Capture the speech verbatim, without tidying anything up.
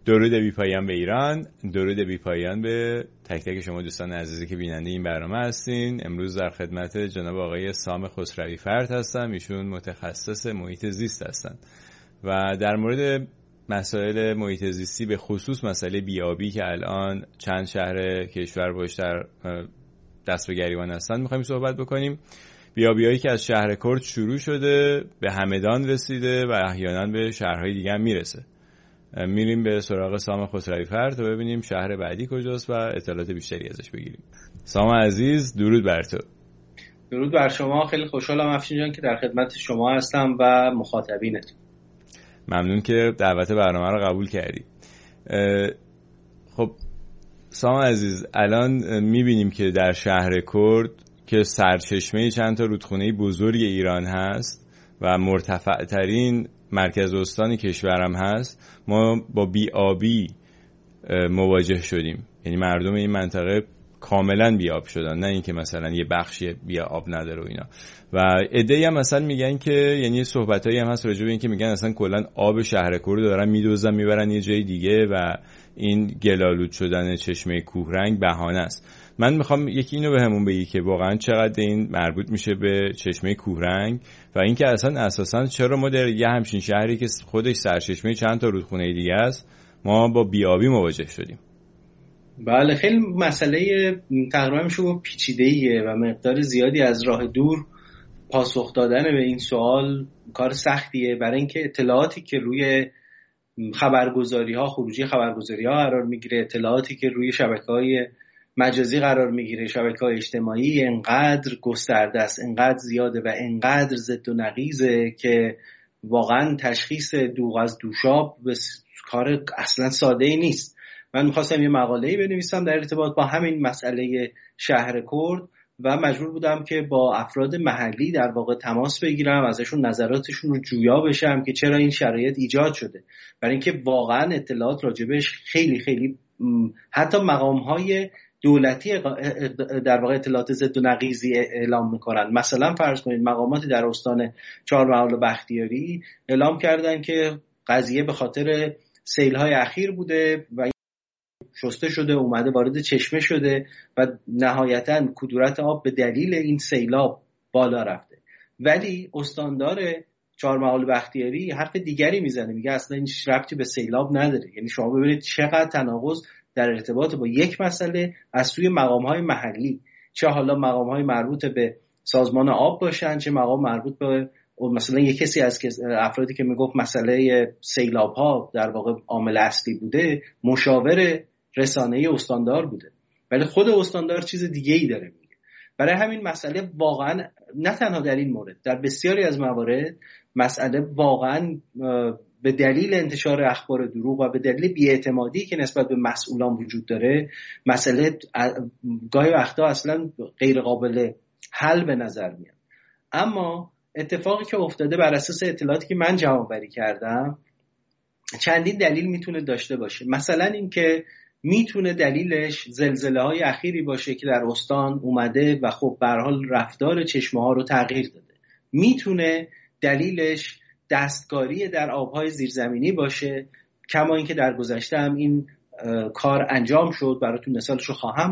درود بی پایان به ایران، درود بی پایان به تک تک شما دوستان عزیزی که بیننده این برنامه هستین. امروز در خدمت جناب آقای سام خسروی فرد هستم. ایشون متخصص محیط زیست هستن و در مورد مسائل محیط زیستی به خصوص مسئله بیابی که الان چند شهر کشور باش در دست به گریبان هستن میخوایم صحبت بکنیم. بیابیایی که از شهر کرد شروع شده به همدان رسیده و احیانا به شهرهای دیگه هم میرسه. میریم به سراغ سام خسروی فرد تا ببینیم شهر بعدی کجاست و اطلاعات بیشتری ازش بگیریم. سام عزیز، درود بر تو. درود بر شما. خیلی خوشحالم افشین جان که در خدمت شما هستم و مخاطبینت. ممنون که دعوت برنامه رو قبول کردی. خب سام عزیز، الان میبینیم که در شهر کرد که سرچشمه چند تا رودخونه بزرگ ایران هست و مرتفع ترین مرکز استان کشورم هست، ما با بی‌آبی مواجه شدیم. یعنی مردم این منطقه کاملا بی‌آب شدن، نه اینکه مثلا یه بخشی بی آب نداره و اینا. و عده‌ای هم مثلا میگن که یعنی صحبتایی هم هست راجع به این که میگن اصلا کلا آب شهر کرد دارن میدوزن میبرن یه جای دیگه و این گلالود شدن چشمه کوهرنگ بهانه است. من میخوام یکی اینو بهمون بگی که واقعا چقدر این مربوط میشه به چشمه کوهرنگ و اینکه اصلا اساسا چرا ما در یه همچین شهری که خودش سرچشمه چند تا رودخونه دیگه است ما با بیابی مواجه شدیم. بله، خیلی مسئله تقریبا میشه گفت پیچیده‌ایه و مقدار زیادی از راه دور پاسخ دادن به این سوال کار سختیه، برای اینکه اطلاعاتی که روی خبرگزاری‌ها خروجی خبرگزاری‌ها قرار میگیره، اطلاعاتی که روی شبکه‌های مجازی قرار میگیره، شبکه‌های اجتماعی، انقدر گسترده است، انقدر زیاده و انقدر ضد و نقیضه که واقعا تشخیص دوغ از دوشاب کار اصلا ساده‌ای نیست. من می‌خواستم یه مقاله‌ای بنویسم در ارتباط با همین مسئله شهر کرد و مجبور بودم که با افراد محلی در واقع تماس بگیرم، ازشون نظراتشون رو جویا بشم که چرا این شرایط ایجاد شده، برای اینکه واقعا اطلاعات راجبش خیلی خیلی حتی مقام‌های دولتی در واقع اطلاعات ضد و نقیضی اعلام میکنن. مثلا فرض کنید مقاماتی در استان چهارمحال بختیاری اعلام کردن که قضیه به خاطر سیل‌های اخیر بوده و شسته شده، اومده وارد چشمه شده و نهایتاً کدورت آب به دلیل این سیلاب بالا رفته. ولی استاندار چهارمحال بختیاری حرف دیگری میزنه، میگه اصلا این ربطی به سیلاب نداره. یعنی شما ببینید چقدر تناقض در ارتباط با یک مسئله از سوی مقام‌های محلی، چه حالا مقام‌های مربوط به سازمان آب باشن، چه مقام مربوط به مثلا یک کسی از افرادی که میگفت مسئله سیلاب‌ها در واقع عامل اصلی بوده، مشاور رسانه‌ای استاندار بوده، ولی خود استاندار چیز دیگه‌ای داره میگه. برای همین مسئله واقعا نه تنها در این مورد، در بسیاری از موارد مسئله واقعا به دلیل انتشار اخبار دروغ و به دلیل بی‌اعتمادی که نسبت به مسئولان وجود داره، مسئله گاهی وقتا اصلا غیر قابل حل به نظر میاد. اما اتفاقی که افتاده بر اساس اطلاعاتی که من جمع‌آوری کردم چندین دلیل میتونه داشته باشه. مثلا اینکه میتونه دلیلش زلزله‌های اخیری باشه که در استان اومده و خب به هر حال رفتار چشمه‌ها رو تغییر داده. میتونه دلیلش دستکاری در آبهای زیرزمینی باشه، کما اینکه در گذشته هم این کار انجام شد. براتون مثالشو خواهم